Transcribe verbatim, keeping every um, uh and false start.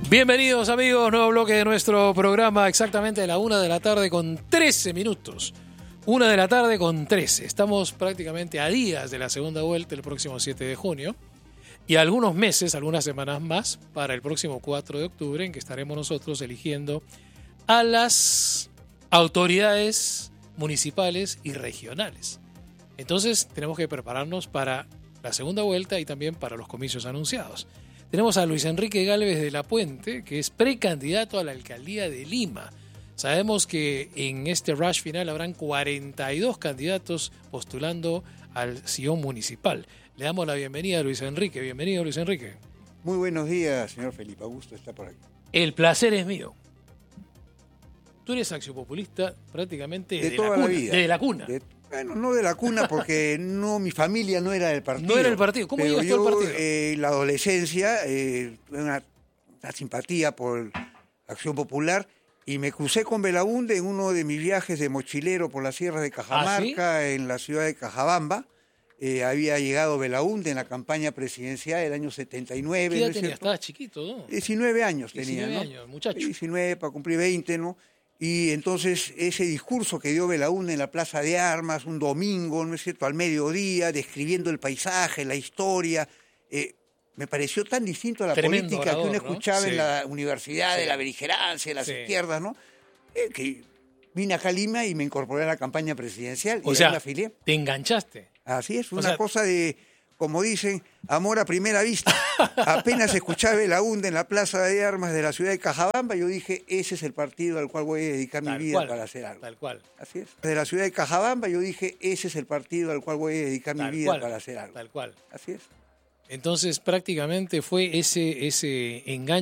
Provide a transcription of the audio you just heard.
Bienvenidos amigos, nuevo bloque de nuestro programa, exactamente a la una de la tarde con trece minutos. Una de la tarde con trece. Estamos prácticamente a días de la segunda vuelta el próximo siete de junio y algunos meses, algunas semanas más para el próximo cuatro de octubre en que estaremos nosotros eligiendo a las autoridades municipales y regionales. Entonces tenemos que prepararnos para la segunda vuelta y también para los comicios anunciados. Tenemos a Luis Enrique Gálvez de la Puente, que es precandidato a la alcaldía de Lima. Sabemos que en este rush final habrán cuarenta y dos candidatos postulando al sillón municipal. Le damos la bienvenida a Luis Enrique. Bienvenido, Luis Enrique. Muy buenos días, señor Felipe Augusto, está por aquí. El placer es mío. Tú eres acciopopulista prácticamente de, de toda la cuna, la vida. de la cuna. De, bueno, no de la cuna porque no, mi familia no era del partido. No era el partido. ¿Cómo pero llegaste yo, al partido? Eh, la adolescencia, eh, una, una simpatía por Acción Popular y me crucé con Belaúnde en uno de mis viajes de mochilero por las sierras de Cajamarca, ¿Ah, sí? En la ciudad de Cajabamba. Eh, había llegado Belaúnde en la campaña presidencial del año setenta y nueve. ¿Qué edad ¿no tenía? Estabas chiquito, ¿no? diecinueve años diecinueve tenía, ¿no? años, muchacho. diecinueve para cumplir veinte, ¿no? Y entonces ese discurso que dio Belaúnde en la Plaza de Armas un domingo, ¿no es cierto?, al mediodía, describiendo el paisaje, la historia, eh, me pareció tan distinto a la Tremendo política orador, que uno escuchaba, ¿no?, sí. en la universidad, Sí. de la beligerancia, de las Sí. izquierdas, ¿no? Eh, que vine acá a Lima y me incorporé a la campaña presidencial O y sea, ahí me afilié. te enganchaste. Así es, O una sea, cosa de, como dicen, amor a primera vista. Apenas escuchaba Belaúnde en la Plaza de Armas de la ciudad de Cajabamba, yo dije, ese es el partido al cual voy a dedicar Tal mi vida cual, para hacer algo. Tal cual. Así es. De la ciudad de Cajabamba, yo dije, ese es el partido al cual voy a dedicar Tal mi vida cual, para hacer algo. Tal cual. Así es. Entonces, prácticamente fue ese, ese enganche